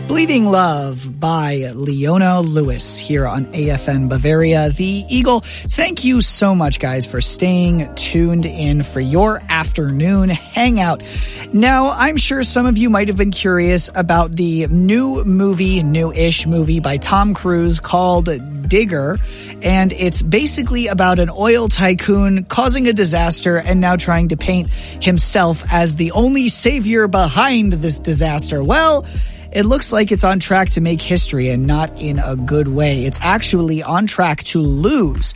Bleeding Love by Leona Lewis here on AFN Bavaria, the Eagle. Thank you so much, guys, for staying tuned in for your afternoon hangout. Now, I'm sure some of you might have been curious about the new-ish movie by Tom Cruise called Digger, and it's basically about an oil tycoon causing a disaster and now trying to paint himself as the only savior behind this disaster. Well, it looks like it's on track to make history, and not in a good way. It's actually on track to lose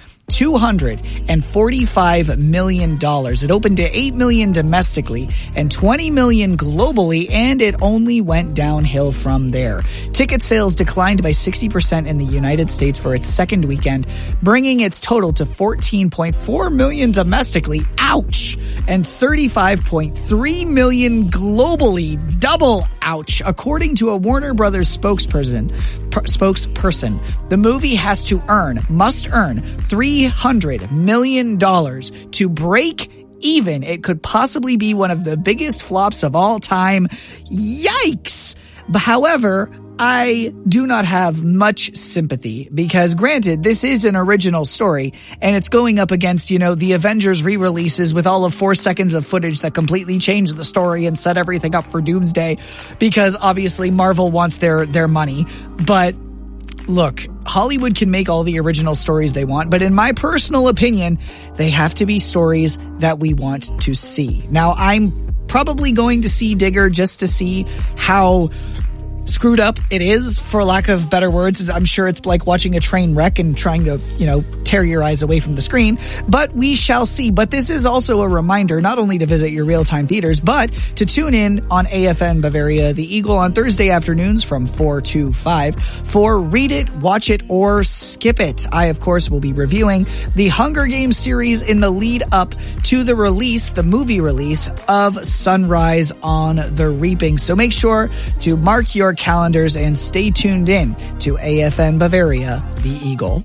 $245 million. It opened to $8 million domestically and $20 million globally, and it only went downhill from there. Ticket sales declined by 60% in the United States for its second weekend, bringing its total to 14.4 million domestically, ouch, and 35.3 million globally, double ouch. According to a Warner Brothers spokesperson, the movie must earn $300 million to break even. It could possibly be one of the biggest flops of all time. Yikes! However, I do not have much sympathy because, granted, this is an original story and it's going up against, the Avengers re-releases with all of 4 seconds of footage that completely changed the story and set everything up for Doomsday because obviously Marvel wants their money. But look, Hollywood can make all the original stories they want, but in my personal opinion, they have to be stories that we want to see. Now, I'm probably going to see Digger just to see how screwed up it is, for lack of better words. I'm sure it's like watching a train wreck and trying to, tear your eyes away from the screen, but we shall see. But this is also a reminder not only to visit your real-time theaters, but to tune in on AFN Bavaria, the Eagle, on Thursday afternoons from 4 to 5 for Read It, Watch It, or Skip It. I, of course, will be reviewing the Hunger Games series in the lead up to the movie release of Sunrise on the Reaping. So make sure to mark your calendars and stay tuned in to AFN Bavaria, the Eagle.